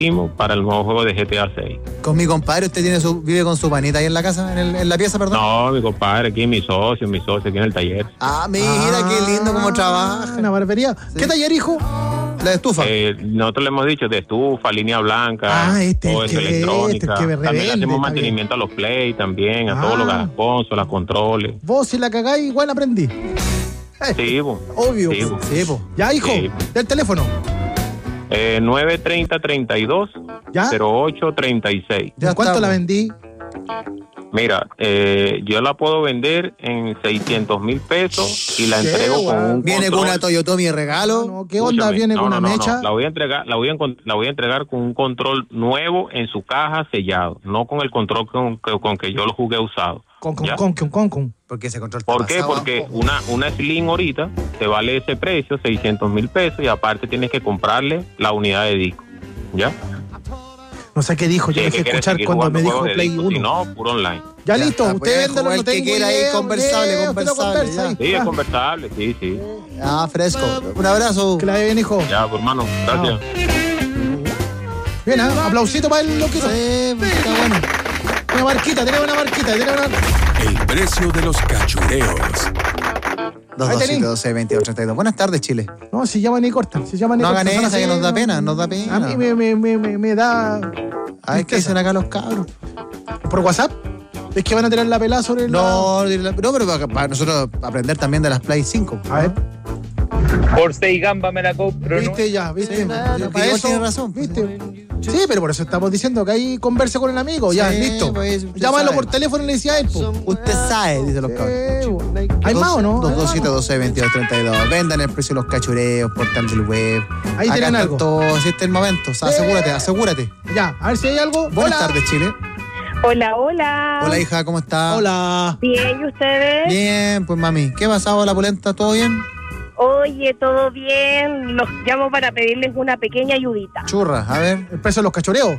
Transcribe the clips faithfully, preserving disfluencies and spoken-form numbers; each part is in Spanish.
para el nuevo juego de G T A seis. Con mi compadre, ¿usted tiene su, vive con su panita ahí en la casa, en, el, en la pieza, perdón? No, mi compadre, aquí mi socio, mi socio, aquí en el taller. Ah, mira, ah, qué lindo cómo trabaja. Una barbería. Sí. ¿Qué taller, hijo? La de estufa. Eh, nosotros le hemos dicho de estufa, línea blanca, ah, este todo es eso, que, electrónica. Este es que también revende, hacemos mantenimiento bien a los play también, a ah. todos los consolas, controles. Vos si la cagáis, igual aprendí. Sí, bo. Obvio. Sí, bo. Sí, bo. Ya, hijo, sí, del teléfono. Eh, nueve treinta, treinta y dos, cero ocho, treinta y seis. ¿De cuánto la vendí? Mira, eh, yo la puedo vender en seiscientos mil pesos y la entrego con un ¿Viene control. con una Toyotomi de regalo? No, ¿qué onda? Escúchame, ¿viene no, con una no, mecha? No, la voy a entregar, la voy a, la voy a entregar con un control nuevo en su caja sellado, no con el control con, con que yo lo jugué usado. Con, con, con, con, con, con. ¿Por qué ese control ¿Por qué? Porque una, una Slim ahorita te vale ese precio, seiscientos mil pesos, y aparte tienes que comprarle la unidad de disco, ¿ya? No sé qué dijo, yo dejé escuchar cuando me dijo Play uno. Si no, puro online. Ya, ya listo, está, usted pues, véndalo, no tengo idea. Ahí, conversable, idea, conversable. Sí, es conversable, sí, sí. Ah, fresco. Un abrazo. Que la vaya bien, hijo. Ya, pues, hermano, gracias. Bien, ¿eh? Aplausito para el loquito. Sí, está bueno. Una marquita, tiene una marquita, tiene una... El precio de los cachureos. dos dos siete, doce, veintidós, treinta y dos. Buenas tardes, Chile. No, si llama ni corta. Si llama ni no corta. hagan esa, que nos da pena, nos da pena. A mí me, me, me, me, me da... A ver, ¿qué dicen acá los cabros? ¿Por WhatsApp? ¿Es que van a tirar la pelada sobre el... No, la... no, pero para, para nosotros aprender también de las Play cinco. A ver. Por seis gambas me la compro, ¿Viste? ¿no? Ya, ¿viste? Sí, ya, ya, para eso, tiene razón. ¿viste? Sí, pero por eso estamos diciendo que ahí converse con el amigo. Ya, sí, listo. Pues, llámalo sabe. por teléfono y le decía a él. Po. Usted sabe, dice los cabros. Eh, ¿Hay más o no? dos dos siete, doce, veintidós, treinta y dos. Vendan el precio de los cachureos, portal del web. Ahí acá tienen algo. Todo, si este es el momento. O sea, asegúrate, asegúrate. Ya, a ver si hay algo. Buenas Hola. tardes, Chile. Hola, hola. Hola, hija, ¿cómo estás? Hola. Bien, ¿y ustedes? Bien, pues mami. ¿Qué ha pasado, la polenta? ¿Todo bien? Oye, todo bien. Los llamo para pedirles una pequeña ayudita. Churra, a ver. ¿El precio de los cachureos?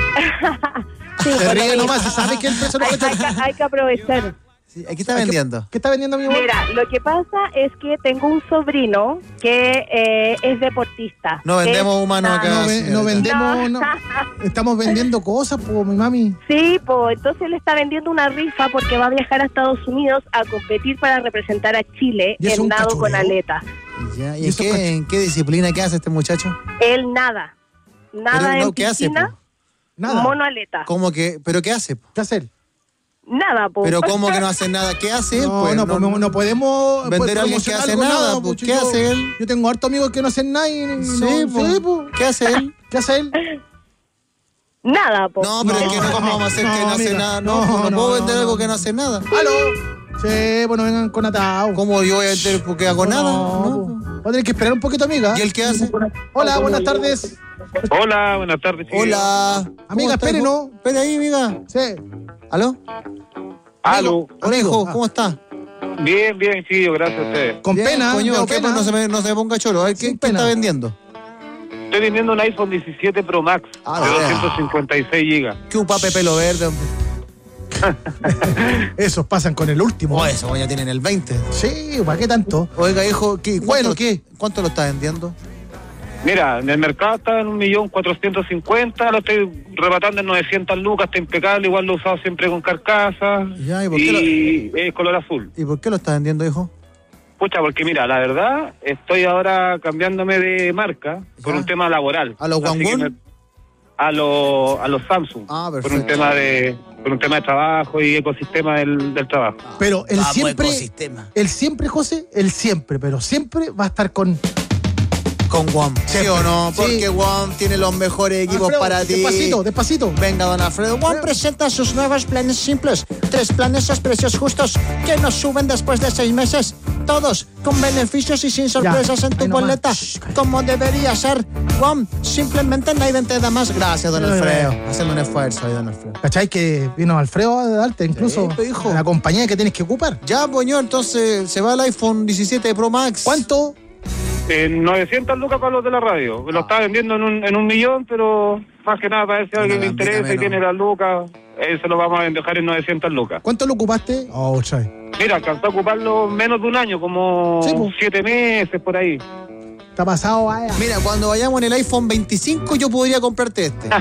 Sí, Se ríe bueno, nomás, ¿se sabe que el precio de los hay, hay, cachureos? que- hay que aprovechar. Sí, ¿qué está vendiendo? ¿Qué está vendiendo mi amor? Mira, lo que pasa es que tengo un sobrino que eh, es deportista. No vendemos Es- humanos acá. No, ve- no vendemos, no. Estamos vendiendo cosas, pues, mi mami. Sí, pues entonces le está vendiendo una rifa porque va a viajar a Estados Unidos a competir para representar a Chile ¿Y es en un nado cachureo? con aletas. Ya, ¿y ¿Y en esos qué, cach- en qué disciplina qué hace este muchacho? Él nada. Nada Pero no, en ¿qué hace, piscina, po? Nada. mono aleta. ¿Cómo que? ¿Pero qué hace? ¿Qué hacer? Nada, pues. ¿Pero cómo que no hace nada? ¿Qué hace él? No, pues? no, no, no podemos vender pues, a alguien que promocionar hace algo, nada, pues, pues, yo- ¿qué hace él? Yo tengo hartos amigos que no hacen nada y y Sí, no, po. sí, po. ¿Qué hace él? ¿Qué hace él? Nada, pues. No, pero No, es que no, ¿cómo vamos a hacer no, que no hace amiga, nada? No, no, no, no, puedo vender no, algo no. que no hace nada. ¡Aló! Sí, bueno, vengan con atado. ¿Cómo yo voy a vender porque hago nada? No, No. va a tener que esperar un poquito, amiga. ¿Y el qué hace? Hola, buenas tardes. Hola, buenas tardes. chiquillos. Hola. ¿Cómo Amiga, estás, espere, hijo? ¿no? Espere ahí, amiga. Sí. ¿Aló? Aló. Hola, hijo, Ah. ¿cómo está? Bien, bien, chiquillo, gracias a ustedes. Con Bien, pena, coño, veo ¿qué? pena. Pues no se me, no se me ponga choro. A ver, ¿qué, Sin qué pena. está vendiendo? Estoy vendiendo un iPhone diecisiete Pro Max Ah, de de veras. doscientos cincuenta y seis gigas. ¿Qué un pape pelo verde, hombre? Esos pasan con el último. Oh, eso, ya tienen el veinte. Sí, ¿para qué tanto? Oiga, hijo, ¿qué, cuánto, Bueno, ¿qué? ¿cuánto lo está vendiendo? Mira, en el mercado está en un millón cuatrocientos cincuenta, lo estoy rebatando en novecientas lucas, está impecable, igual lo he usado siempre con carcasa Ya, ¿y por qué y es color azul. ¿Y por qué lo está vendiendo, hijo? Pucha, porque mira, la verdad, estoy ahora cambiándome de marca por Ya. un tema laboral. ¿A los Así que Wangun? me- A los a los Samsung. Ah, por perfecto. un tema de por un tema de trabajo y ecosistema del, del trabajo. Pero él Vamos, siempre, ecosistema. él siempre, José, él siempre, pero siempre va a estar con... Con Guam. ¿Sí Siempre. o no? Sí. Porque Guam tiene los mejores equipos Alfredo, para ti. Despacito, despacito. Venga, don Alfredo. Guam presenta sus nuevos planes simples. Tres planes a precios justos que nos suben después de seis meses. Todos con beneficios y sin sorpresas Ya, en tu ahí nomás. boleta. Shh, cállate. Como debería ser. Guam, simplemente nadie te da más. Gracias, don Eh, Alfredo. eh. Haciendo un esfuerzo ahí, don Alfredo. ¿Cachai? Que vino Alfredo a darte incluso Sí, pues, hijo. la compañía que tienes que ocupar. Ya, poño, entonces se va el iPhone diecisiete Pro Max. ¿Cuánto? En novecientas lucas para los de la radio. Ah. Lo estaba vendiendo en un, en un millón, pero más que nada para ver si a alguien le Inalámbrica interesa y menos. tiene las lucas, eh, se lo vamos a dejar en novecientas lucas. ¿Cuánto lo ocupaste? Oh, chai. Mira, alcanzó a ocuparlo menos de un año, como Sí, po. siete meses por ahí. Está pasado, vaya. Mira, cuando vayamos en el iPhone veinticinco yo podría comprarte este.